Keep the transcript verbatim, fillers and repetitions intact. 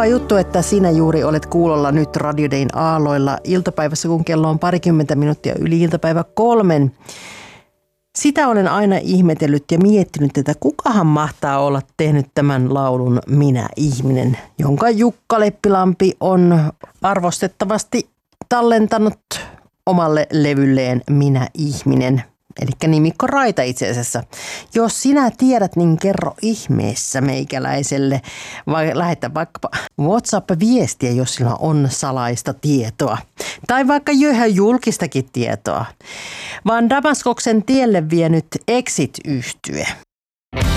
Mukava juttu, että sinä juuri olet kuulolla nyt Radio Dayn aalloilla iltapäivässä, kun kello on parikymmentä minuuttia yli iltapäivä kolmen. Sitä olen aina ihmetellyt ja miettinyt, että kukahan mahtaa olla tehnyt tämän laulun Minä ihminen, jonka Jukka Leppilampi on arvostettavasti tallentanut omalle levylleen Minä ihminen. Eli nimikko Raita itse asiassa. Jos sinä tiedät, niin kerro ihmeessä meikäläiselle. Vai lähetä vaikkapa WhatsApp-viestiä, jos sillä on salaista tietoa. Tai vaikka ihan julkistakin tietoa. Vaan Damaskoksen tielle vienyt Exit-yhtye.